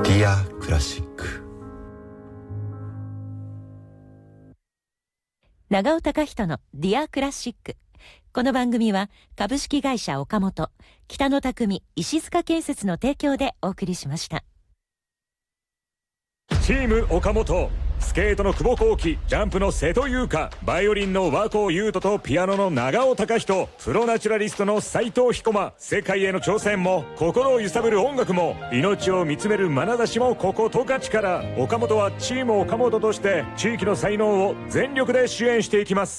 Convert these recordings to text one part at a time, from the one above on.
ディアクラシック。 長尾貴人のディアクラシック。この番組は株式会社岡本、北野匠、石塚建設の提供でお送りしました。 チーム岡本、スケートの久保幸輝、ジャンプの瀬戸優香、バイオリンの和光優斗とピアノの長尾貴人、プロナチュラリストの斉藤彦馬。世界への挑戦も心を揺さぶる音楽も命を見つめる眼差しもここ十勝から。岡本はチーム岡本として地域の才能を全力で支援していきます。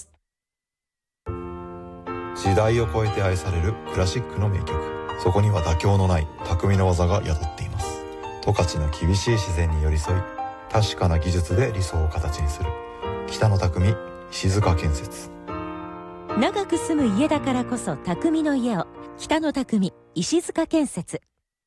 時代を超えて愛されるクラシックの名曲、そこには妥協のない匠の技が宿っています。十勝の厳しい自然に寄り添い、確かな技術で理想を形にする北野匠、石塚建設。 長く住む家だからこそ匠の家を、北野匠、石塚建設。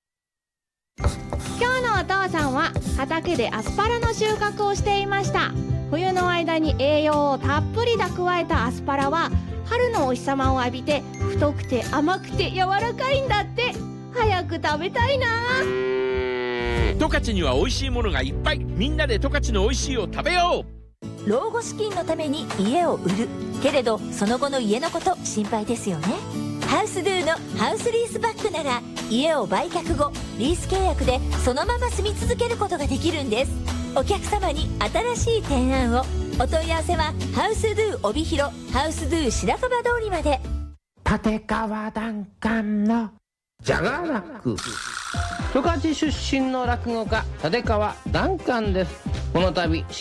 今日のお父さんは畑でアスパラの収穫をしていました。冬の間に栄養をたっぷり蓄えたアスパラは春のお日様を浴びて太くて甘くて柔らかいんだって。早く食べたいな。 十勝には美味しいものがいっぱい。みんなで十勝の美味しいを食べよう。老後資金のために家を売るけれど、その後の家のこと心配ですよね。ハウスドゥのハウスリースバックなら、家を売却後リース契約でそのまま住み続けることができるんです。お客様に新しい提案を。お問い合わせはハウスドゥ帯広、ハウスドゥ白樺通りまで。 立川談館のジャガーラック。十勝出身の落語家立川談館です。この度